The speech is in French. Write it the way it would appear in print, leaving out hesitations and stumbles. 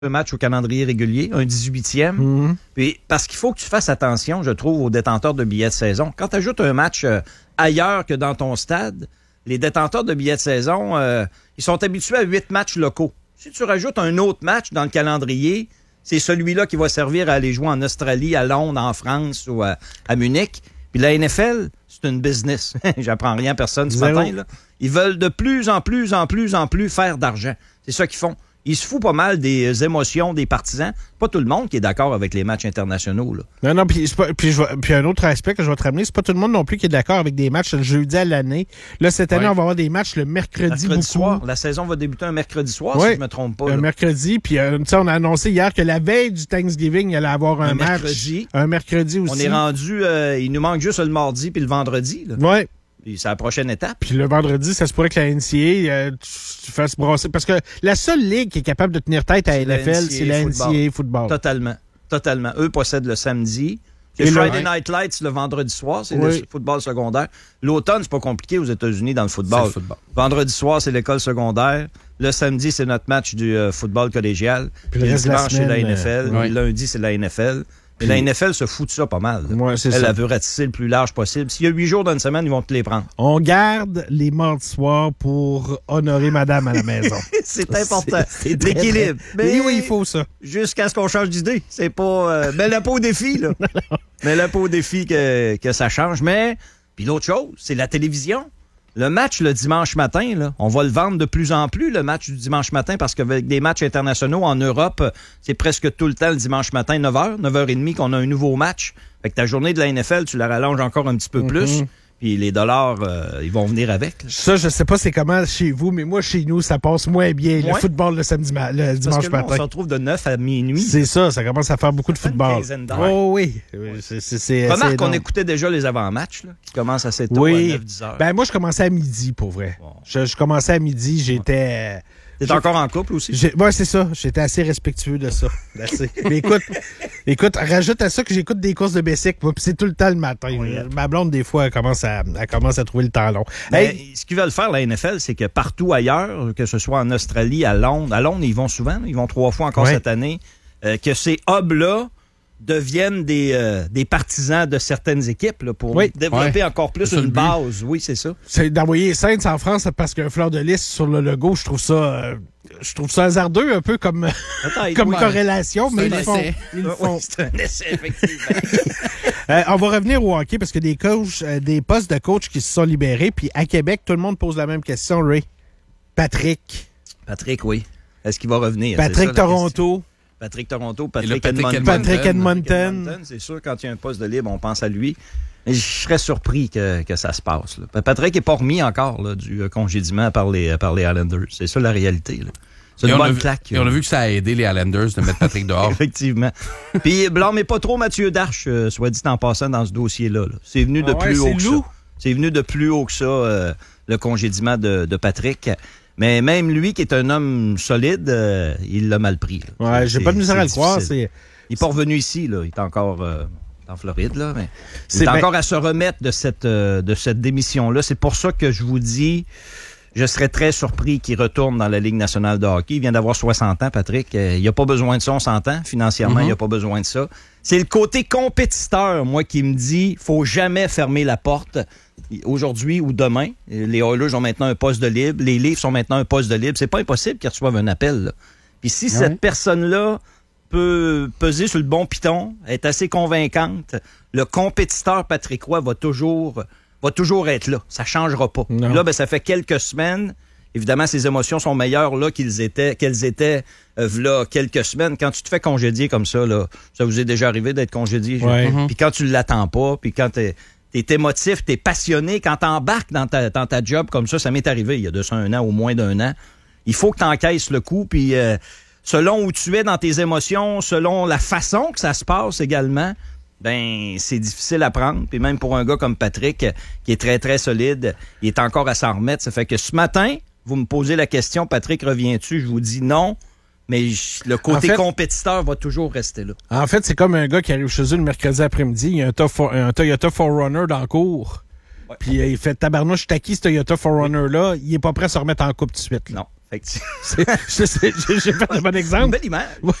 match au calendrier régulier, un 18e. Mm-hmm. Puis, parce qu'il faut que tu fasses attention, je trouve, aux détenteurs de billets de saison. Quand tu ajoutes un match ailleurs que dans ton stade, les détenteurs de billets de saison, ils sont habitués à 8 matchs locaux. Si tu rajoutes un autre match dans le calendrier, c'est celui-là qui va servir à aller jouer en Australie, à Londres, en France ou à Munich. Puis la NFL, c'est une business. J'apprends rien à personne ce matin. Là. Ils veulent de plus en plus faire d'argent. C'est ça qu'ils font. Ils se foutent pas mal des émotions des partisans. Pas tout le monde qui est d'accord avec les matchs internationaux. Là. Non, puis un autre aspect que je vais te ramener, c'est pas tout le monde non plus qui est d'accord avec des matchs le jeudi à l'année. Là, cette année, on va avoir des matchs le mercredi soir. La saison va débuter un mercredi soir, si je me trompe pas. Un mercredi, puis on a annoncé hier que la veille du Thanksgiving, il allait avoir un match. Un mercredi aussi. On est rendu, il nous manque juste le mardi puis le vendredi. Oui. Puis c'est la prochaine étape. Puis le vendredi, ça se pourrait que la NCAA tu fasses brasser. Parce que la seule ligue qui est capable de tenir tête à la NFL, c'est la NCAA football. Totalement. Eux possèdent le samedi. C'est Friday Night Lights le vendredi soir, c'est le football secondaire. L'automne, c'est pas compliqué aux États-Unis dans le football. Le football. Vendredi soir, c'est l'école secondaire. Le samedi, c'est notre match du football collégial. Puis le dimanche, c'est la NFL. Le lundi, c'est la NFL. Mais la NFL se fout de ça pas mal. Ouais, elle veut ratisser le plus large possible. S'il y a 8 jours dans une semaine, ils vont te les prendre. On garde les mardis soirs pour honorer madame à la maison. C'est important. C'est l'équilibre. Mais oui, il faut ça. Jusqu'à ce qu'on change d'idée. C'est pas... mets-le pas au défi, là. Mets-le pas au défi que ça change. Mais, puis l'autre chose, c'est la télévision. Le match le dimanche matin, là, on va le vendre de plus en plus, le match du dimanche matin, parce qu'avec des matchs internationaux en Europe, c'est presque tout le temps le dimanche matin, 9h, 9h30 qu'on a un nouveau match. Fait que ta journée de la NFL, tu la rallonges encore un petit peu plus. Puis les dollars, ils vont venir avec. Là. Ça, je sais pas c'est comment chez vous, mais moi, chez nous, ça passe moins bien, le football le dimanche matin. On se retrouve de 9 à minuit. C'est ça commence à faire beaucoup de football. Oh oui. Remarque qu'on écoutait déjà les avant-matchs, là, qui commencent assez tôt, à 9-10 heures. Ben moi, je commençais à midi, pour vrai. Bon. Je commençais à midi, j'étais... T'es encore en couple aussi? Oui, c'est ça. J'étais assez respectueux de ça. Mais écoute, rajoute à ça que j'écoute des courses de bicycle. Puis c'est tout le temps le matin. Oui. Ma blonde, des fois, elle commence à trouver le temps long. Ce qu'ils veulent faire, la NFL, c'est que partout ailleurs, que ce soit en Australie, à Londres, ils vont souvent. Ils vont 3 fois encore cette année. Que ces hubs-là deviennent des partisans de certaines équipes là, pour développer encore plus une base. Oui, c'est ça. C'est d'envoyer Saints en France parce qu'il y a un fleur de lys sur le logo. Je trouve ça hasardeux un peu comme corrélation, mais ils le font. C'est un essai, effectivement. On va revenir au hockey parce que des postes de coach qui se sont libérés. Puis à Québec, tout le monde pose la même question, Ray. Patrick, oui. Est-ce qu'il va revenir? Patrick Toronto, Patrick Edmonton. C'est sûr, quand il y a un poste de libre, on pense à lui. Mais je serais surpris que ça se passe. Là. Patrick n'est pas remis encore là, du congédiement par les Islanders. C'est ça la réalité. Là. C'est une bonne claque. Et on a vu que ça a aidé les Islanders de mettre Patrick dehors. Effectivement. Puis blâmez pas trop Mathieu Darche, soit dit en passant, dans ce dossier-là. Là. C'est venu de plus haut que ça. C'est venu de plus haut que ça, le congédiement de Patrick. Mais même lui, qui est un homme solide, il l'a mal pris. Là. Ouais, j'ai pas de misère à le croire. Il n'est pas revenu ici, là. Il est encore en Floride, là. Mais il est encore à se remettre de cette démission-là. C'est pour ça que je vous dis, je serais très surpris qu'il retourne dans la Ligue nationale de hockey. Il vient d'avoir 60 ans, Patrick. Il n'a pas besoin de ça, on s'entend. Financièrement, il n'a pas besoin de ça. C'est le côté compétiteur, moi, qui me dit, faut jamais fermer la porte. Aujourd'hui ou demain, les Oilers ont maintenant un poste de libre, les Leafs ont maintenant un poste de libre. C'est pas impossible qu'ils reçoivent un appel. Là. Puis si cette personne-là peut peser sur le bon piton, être assez convaincante, le compétiteur Patrick Roy va toujours être là. Ça changera pas. Là, ça fait quelques semaines. Évidemment, ses émotions sont meilleures là qu'elles étaient là quelques semaines. Quand tu te fais congédier comme ça, là, ça vous est déjà arrivé d'être congédié. Puis quand tu l'attends pas, puis quand t'es émotif, t'es passionné. Quand t'embarques dans ta job comme ça m'est arrivé il y a de ça un an ou moins d'un an. Il faut que t'encaisses le coup, puis selon où tu es dans tes émotions, selon la façon que ça se passe également, c'est difficile à prendre. Puis même pour un gars comme Patrick, qui est très, très solide, il est encore à s'en remettre. Ça fait que ce matin, vous me posez la question, Patrick, reviens-tu? Je vous dis non. Mais le côté compétiteur va toujours rester là. En fait, c'est comme un gars qui arrive chez eux le mercredi après-midi. Il y a un Toyota 4Runner dans le cours. Ouais. Puis il fait tabarnouche, t'as qui ce Toyota 4Runner-là? Il est pas prêt à se remettre en coupe tout de suite. Là. Non. Fait que J'ai fait un bon exemple. Une belle image.